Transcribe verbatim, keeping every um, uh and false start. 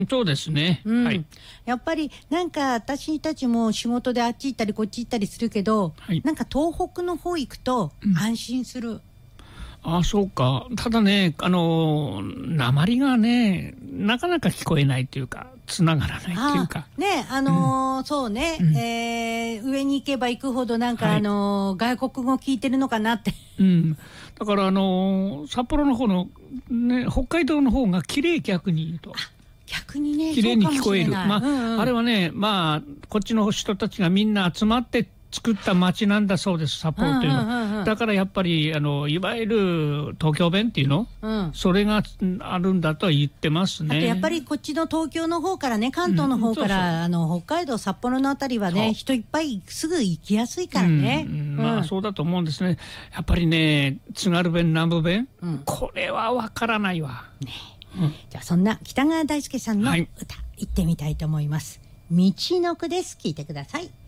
そうですね、 うんはい、 やっぱりなんか私たちも仕事であっち行ったりこっち行ったりするけど、 はい、 なんか東北の方行くと安心する、うん、 ああそうか。ただね、あの訛りがねなかなか聞こえないというか、つながらないっていうかね、あのーうん、そうね、うん、えー、上に行けば行くほどなんか、はい、あのー、外国語聞いてるのかなって、 うん、だからあのー、札幌の方の、ね、北海道の方が綺麗、逆に言うと逆にね綺麗に聞こえる。まあ、 うんうん、 あれはね、まあこっちの人たちがみんな集まって作った町なんだそうです、札幌というのは、うんうんうんうん、だからやっぱりあのいわゆる東京弁っていうの、うん、それがあるんだとは言ってますね。 あとやっぱりこっちの東京の方からね、関東の方から、うん、そうそう、あの北海道札幌のあたりはね人いっぱいすぐ行きやすいからね、 うんうん、まあそうだと思うんですね。やっぱりね津軽弁南部弁、うん、これはわからないわ、ね、 うん、じゃあそんな北川大輔さんの歌、はい、行ってみたいと思います。道の句です。聞いてください。